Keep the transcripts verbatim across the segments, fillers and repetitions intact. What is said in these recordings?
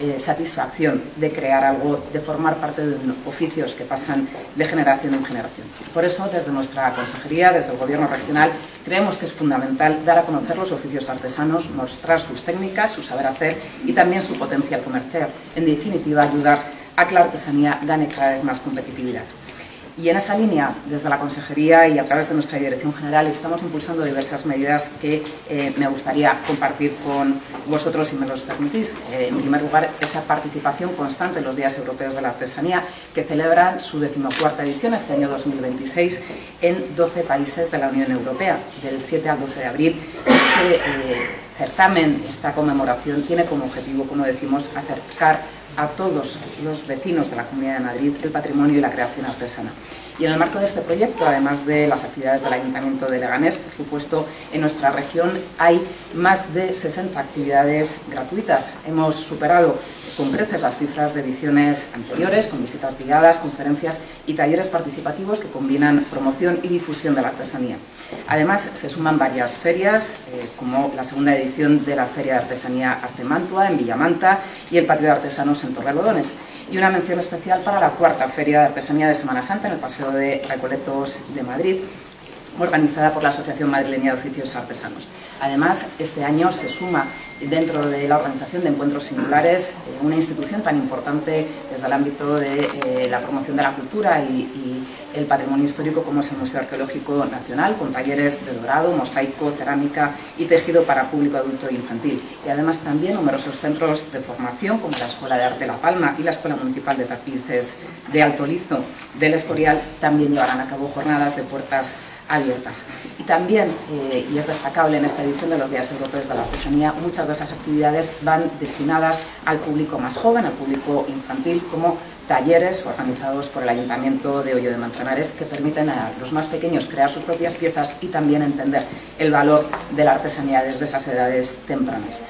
eh, satisfacción de crear algo, de formar parte de oficios que pasan de generación en generación. Por eso, desde nuestra consejería, desde el Gobierno regional, creemos que es fundamental dar a conocer los oficios artesanos, mostrar sus técnicas, su saber hacer y también su potencial comercial. En definitiva, ayudar a que la artesanía gane cada vez más competitividad. Y en esa línea, desde la Consejería y a través de nuestra Dirección General, estamos impulsando diversas medidas que eh, me gustaría compartir con vosotros, si me los permitís. Eh, en primer lugar, esa participación constante en los Días Europeos de la Artesanía, que celebran su decimocuarta edición este año dos mil veintiséis en doce países de la Unión Europea, del siete al doce de abril. Este eh, certamen, esta conmemoración, tiene como objetivo, como decimos, acercar a todos los vecinos de la Comunidad de Madrid el patrimonio y la creación artesana. Y en el marco de este proyecto, además de las actividades del Ayuntamiento de Leganés, por supuesto, en nuestra región hay más de sesenta actividades gratuitas. Hemos superado con creces las cifras de ediciones anteriores, con visitas guiadas, conferencias y talleres participativos que combinan promoción y difusión de la artesanía. Además, se suman varias ferias, eh, como la segunda edición de la Feria de Artesanía Artemantua en Villamanta y el Patio de Artesanos en Torrelodones. Y una mención especial para la cuarta Feria de Artesanía de Semana Santa en el Paseo de Recoletos de Madrid, organizada por la Asociación Madrileña de Oficios Artesanos. Además, este año se suma dentro de la organización de encuentros singulares eh, una institución tan importante desde el ámbito de eh, la promoción de la cultura y, y el patrimonio histórico como es el Museo Arqueológico Nacional, con talleres de dorado, mosaico, cerámica y tejido para público adulto e infantil. Y además también numerosos centros de formación como la Escuela de Arte La Palma y la Escuela Municipal de Tapices de Alto Lizo del Escorial también llevarán a cabo jornadas de puertas abiertas. Y también, eh, y es destacable en esta edición de los Días Europeos de la Artesanía, muchas de esas actividades van destinadas al público más joven, al público infantil, como talleres organizados por el Ayuntamiento de Hoyo de Manzanares que permiten a los más pequeños crear sus propias piezas y también entender el valor de la artesanía desde esas edades tempranas.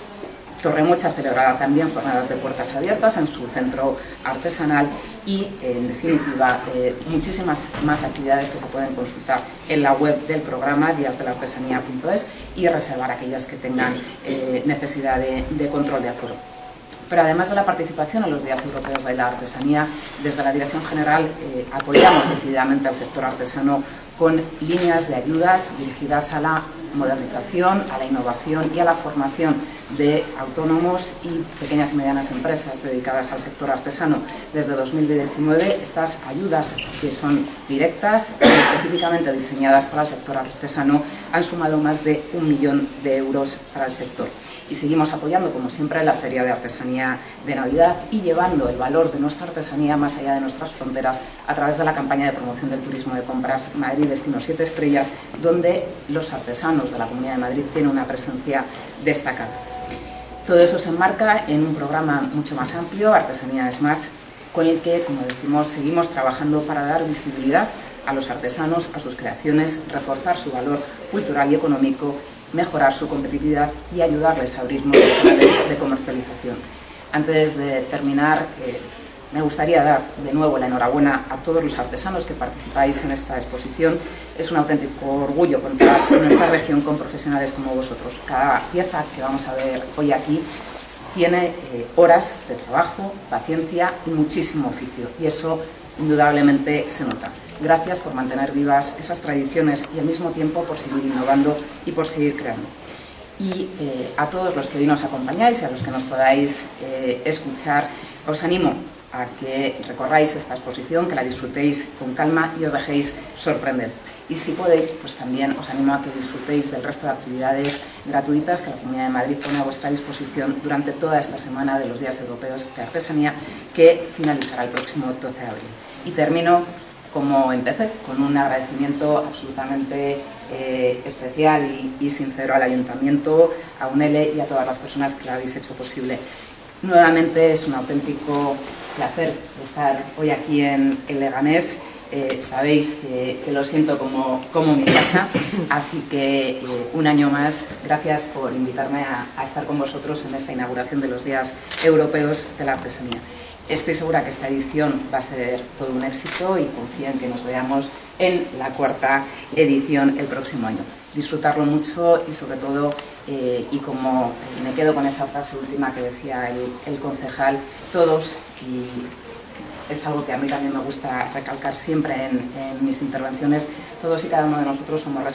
Torremocha celebrará también jornadas de puertas abiertas en su centro artesanal y, en definitiva, eh, muchísimas más actividades que se pueden consultar en la web del programa días de la artesanía punto es y reservar aquellas que tengan eh, necesidad de, de control de aforo. Pero además de la participación en los Días Europeos de la Artesanía, desde la Dirección General eh, apoyamos decididamente al sector artesano con líneas de ayudas dirigidas a la modernización, a la innovación y a la formación de autónomos y pequeñas y medianas empresas dedicadas al sector artesano. Desde dos mil diecinueve, estas ayudas, que son directas y específicamente diseñadas para el sector artesano, han sumado más de un millón de euros para el sector. Y seguimos apoyando, como siempre, la Feria de Artesanía de Navidad y llevando el valor de nuestra artesanía más allá de nuestras fronteras a través de la campaña de promoción del turismo de compras Madrid Destino siete Estrellas, donde los artesanos de la Comunidad de Madrid tienen una presencia destacada. Todo eso se enmarca en un programa mucho más amplio, Artesanía es Más, con el que, como decimos, seguimos trabajando para dar visibilidad a los artesanos, a sus creaciones, reforzar su valor cultural y económico, mejorar su competitividad y ayudarles a abrir nuevos canales de comercialización. Antes de terminar, eh, me gustaría dar de nuevo la enhorabuena a todos los artesanos que participáis en esta exposición. Es un auténtico orgullo contar en nuestra región con profesionales como vosotros. Cada pieza que vamos a ver hoy aquí tiene eh, horas de trabajo, paciencia y muchísimo oficio, y eso indudablemente se nota. Gracias por mantener vivas esas tradiciones y al mismo tiempo por seguir innovando y por seguir creando. Y eh, a todos los que hoy nos acompañáis y a los que nos podáis eh, escuchar, os animo a que recorráis esta exposición, que la disfrutéis con calma y os dejéis sorprender. Y si podéis, pues también os animo a que disfrutéis del resto de actividades gratuitas que la Comunidad de Madrid pone a vuestra disposición durante toda esta semana de los Días Europeos de Artesanía, que finalizará el próximo doce de abril. Y termino, como empecé, con un agradecimiento absolutamente eh, especial y, y sincero al Ayuntamiento, a UNELE y a todas las personas que lo habéis hecho posible. Nuevamente es un auténtico placer estar hoy aquí en, en Leganés. Eh, sabéis que, que lo siento como, como mi casa, así que eh, un año más, gracias por invitarme a, a estar con vosotros en esta inauguración de los Días Europeos de la Artesanía. Estoy segura que esta edición va a ser todo un éxito y confío en que nos veamos en la cuarta edición el próximo año. disfrutarlo mucho y sobre todo, eh, y como me quedo con esa frase última que decía el, el concejal, todos, y es algo que a mí también me gusta recalcar siempre en, en mis intervenciones, todos y cada uno de nosotros somos responsables